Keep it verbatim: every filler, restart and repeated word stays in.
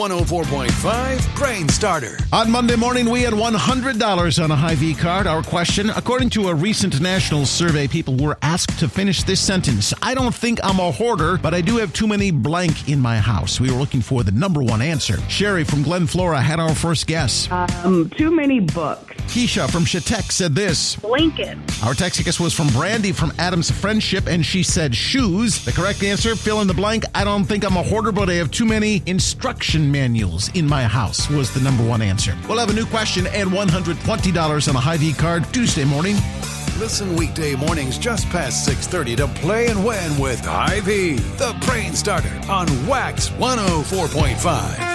one oh four point five Brain Starter. On Monday morning, we had one hundred dollars on a Hy-Vee card. Our question, according to a recent national survey, people were asked to finish this sentence. I don't think I'm a hoarder, but I do have too many blank in my house. We were looking for the number one answer. Sherry from Glen Flora had our first guess. Um, too many books. Keisha from Chautauqua said this. Blanket. Our text guess was from Brandy from Adam's Friendship, and she said shoes. The correct answer, fill in the blank. I don't think I'm a hoarder, but I have too many instruction manuals in my house was the number one answer. We'll have a new question and one hundred twenty dollars on a Hy-Vee card Tuesday morning. Listen weekday mornings just past six thirty to Play and Win with Hy-Vee, the Brain Starter on Wax one oh four point five.